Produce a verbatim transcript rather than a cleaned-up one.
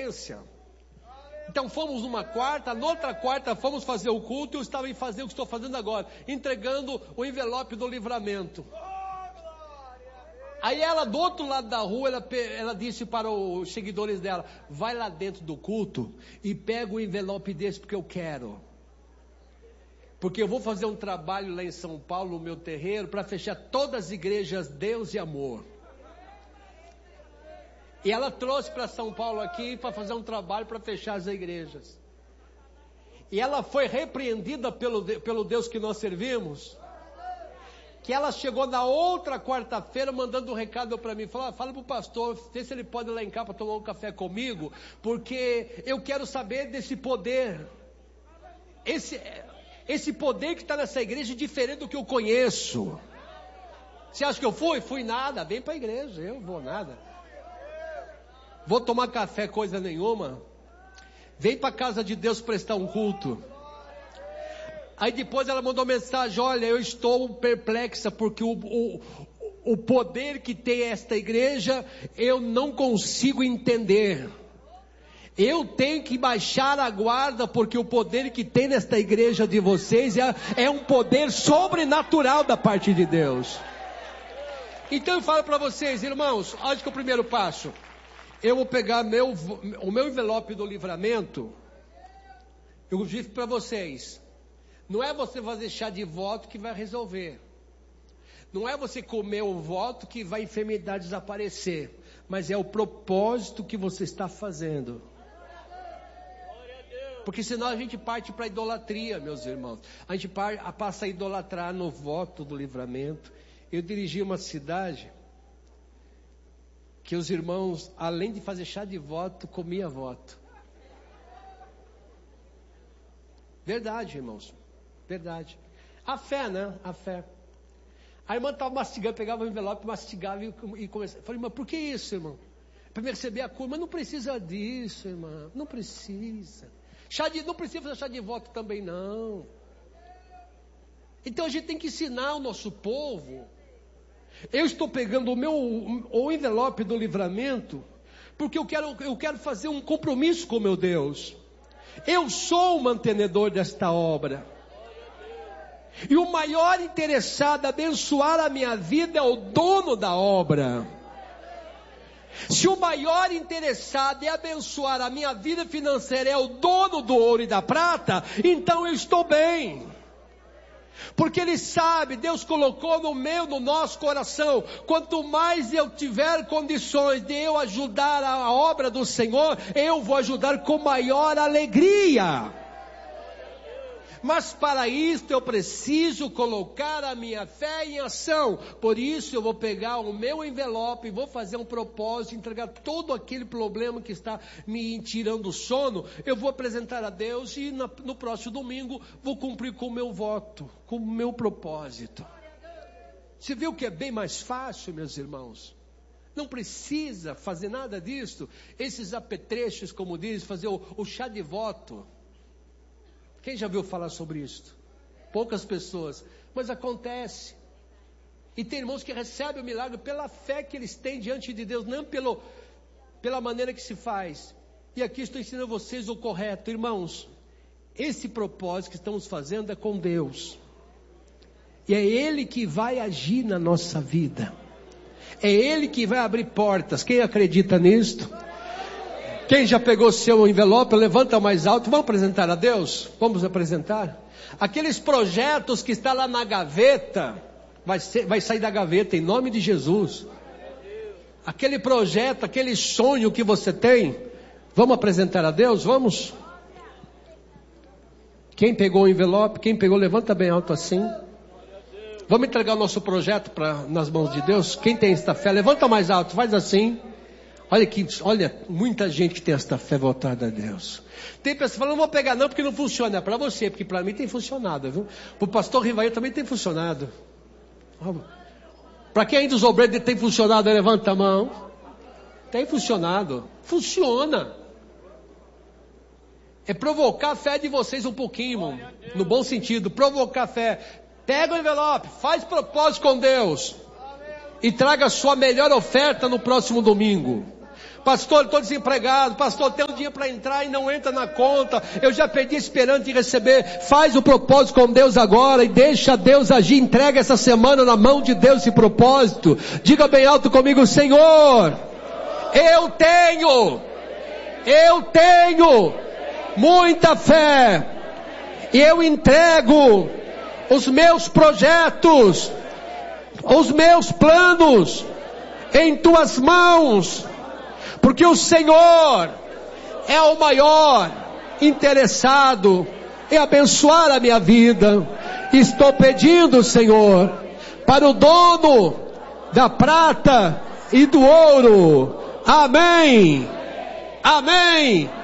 sequência. Então fomos numa quarta, na outra quarta fomos fazer o culto, e eu estava em fazer o que estou fazendo agora, entregando o envelope do livramento. Aí ela, do outro lado da rua, ela, ela disse para os seguidores dela: vai lá dentro do culto e pega o envelope desse, porque eu quero. Porque eu vou fazer um trabalho lá em São Paulo, no meu terreiro, para fechar todas as igrejas Deus e Amor. E ela trouxe para São Paulo aqui para fazer um trabalho para fechar as igrejas. E ela foi repreendida pelo, pelo Deus que nós servimos. Que ela chegou na outra quarta-feira mandando um recado para mim. Falou: fala para o pastor, vê se ele pode ir lá em cá para tomar um café comigo. Porque eu quero saber desse poder. Esse, esse poder que está nessa igreja é diferente do que eu conheço. Você acha que eu fui? Fui nada, vem para a igreja, eu vou nada. Vou tomar café, coisa nenhuma. Vem para a casa de Deus prestar um culto. Aí depois ela mandou mensagem: olha, eu estou perplexa, porque o, o, o poder que tem esta igreja, eu não consigo entender. Eu tenho que baixar a guarda, porque o poder que tem nesta igreja de vocês é, é um poder sobrenatural da parte de Deus. Então eu falo para vocês, irmãos, olha que é o primeiro passo. Eu vou pegar meu, o meu envelope do livramento. Eu disse para vocês: não é você fazer chá de voto que vai resolver. Não é você comer o voto que vai a enfermidade desaparecer. Mas é o propósito que você está fazendo. Porque senão a gente parte para a idolatria, meus irmãos. A gente passa a idolatrar no voto do livramento. Eu dirigi uma cidade que os irmãos, além de fazer chá de voto, comia voto. Verdade, irmãos. Verdade. A fé, né? A fé. A irmã estava mastigando, pegava o envelope, mastigava e, e começava. Falei: mas por que isso, irmão? Para me receber a cura. Mas não precisa disso, irmã. Não precisa. Chá de, não precisa fazer chá de voto também, não. Então a gente tem que ensinar o nosso povo. Eu estou pegando o meu o envelope do livramento, porque eu quero, eu quero fazer um compromisso com meu Deus. Eu sou o mantenedor desta obra. E o maior interessado a abençoar a minha vida é o dono da obra. Se o maior interessado em abençoar a minha vida financeira é o dono do ouro e da prata, então eu estou bem. Porque Ele sabe, Deus colocou no meu, no nosso coração, quanto mais eu tiver condições de eu ajudar a obra do Senhor, eu vou ajudar com maior alegria. Mas para isso eu preciso colocar a minha fé em ação. Por isso eu vou pegar o meu envelope e vou fazer um propósito, entregar todo aquele problema que está me tirando o sono. Eu vou apresentar a Deus e na, no próximo domingo vou cumprir com o meu voto, com o meu propósito. Você viu que é bem mais fácil, meus irmãos? Não precisa fazer nada disso. Esses apetrechos, como diz, fazer o, o chá de voto. Quem já viu falar sobre isso? Poucas pessoas, mas acontece. E tem irmãos que recebem o milagre pela fé que eles têm diante de Deus, não pelo, pela maneira que se faz. E aqui estou ensinando a vocês o correto, irmãos. Esse propósito que estamos fazendo é com Deus. E é Ele que vai agir na nossa vida. É Ele que vai abrir portas. Quem acredita nisto? Quem já pegou seu envelope, levanta mais alto. Vamos apresentar a Deus? Vamos apresentar? Aqueles projetos que estão lá na gaveta, vai, ser, vai sair da gaveta em nome de Jesus. Aquele projeto, aquele sonho que você tem, vamos apresentar a Deus? Vamos? Quem pegou o envelope, quem pegou, levanta bem alto assim. Vamos entregar o nosso projeto pra, nas mãos de Deus? Quem tem esta fé, levanta mais alto, faz assim. Olha que, olha, muita gente que tem esta fé voltada a Deus. Tem pessoas que falam: não vou pegar não, porque não funciona. É para você, porque para mim tem funcionado, viu? Para o pastor Rivaí também tem funcionado. Para quem aí dos obreiros tem funcionado, levanta a mão. Tem funcionado. Funciona. É provocar a fé de vocês um pouquinho, irmão. No bom sentido, provocar a fé. Pega o envelope, faz propósito com Deus. E traga a sua melhor oferta no próximo domingo. Pastor, estou desempregado. Pastor, tenho dinheiro para entrar e não entra na conta. Eu já perdi esperando em receber. Faz o propósito com Deus agora e deixa Deus agir. Entrega essa semana na mão de Deus esse propósito. Diga bem alto comigo: Senhor, eu tenho, eu tenho muita fé. E eu entrego os meus projetos, os meus planos em tuas mãos, porque o Senhor é o maior interessado em abençoar a minha vida. Estou pedindo, Senhor, para o dono da prata e do ouro. Amém, amém